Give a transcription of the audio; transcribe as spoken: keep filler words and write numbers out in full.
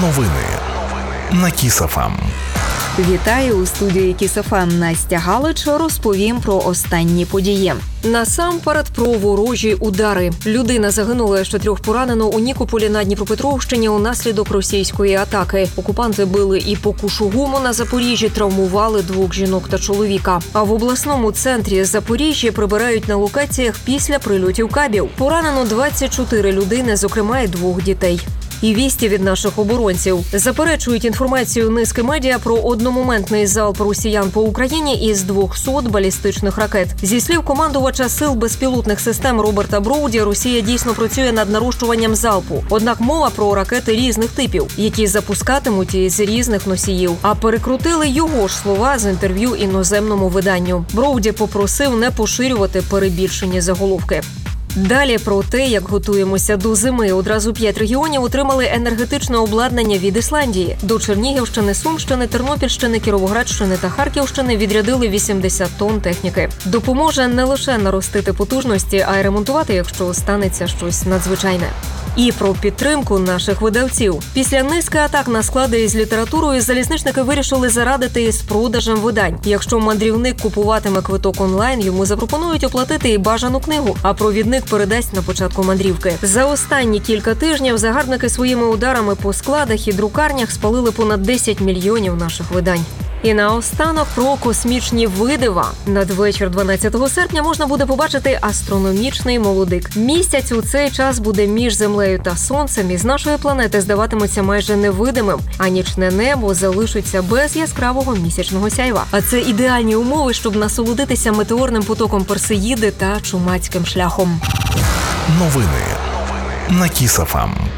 Новини на Кіс-еф ем. Вітаю у студії Кіс-еф ем. Настя Галич, розповім про останні події. Насамперед про ворожі удари. Людина загинула, ще трьох поранено у Нікополі на Дніпропетровщині унаслідок російської атаки. Окупанти били і по Кушугуму на Запоріжжі, травмували двох жінок та чоловіка. А в обласному центрі Запоріжжя прибирають на локаціях після прильотів кабів. Поранено двадцять чотири людини, зокрема і двох дітей. І вісті від наших оборонців. Заперечують інформацію низки медіа про одномоментний залп росіян по Україні із двохсот балістичних ракет. Зі слів командувача сил безпілотних систем Роберта Броуді, Росія дійсно працює над нарощуванням залпу. Однак мова про ракети різних типів, які запускатимуть із різних носіїв. А перекрутили його ж слова з інтерв'ю іноземному виданню. Броуді попросив не поширювати перебільшені заголовки. Далі про те, як готуємося до зими. Одразу п'ять регіонів отримали енергетичне обладнання від Ісландії. До Чернігівщини, Сумщини, Тернопільщини, Кіровоградщини та Харківщини відрядили вісімдесят тонн техніки. Допоможе не лише наростити потужності, а й ремонтувати, якщо станеться щось надзвичайне. І про підтримку наших видавців. Після низки атак на склади із літературою залізничники вирішили зарадити із продажем видань. Якщо мандрівник купуватиме квиток онлайн, йому запропонують оплатити і бажану книгу, а провідник передасть на початку мандрівки. За останні кілька тижнів загарбники своїми ударами по складах і друкарнях спалили понад десять мільйонів наших видань. І наостанок про космічні видива. Надвечір дванадцятого серпня можна буде побачити астрономічний молодик. Місяць у цей час буде між Землею та Сонцем і з нашої планети здаватиметься майже невидимим, а нічне небо залишиться без яскравого місячного сяйва. А це ідеальні умови, щоб насолодитися метеорним потоком Персеїди та чумацьким шляхом. Новини на Кіс-еф ем.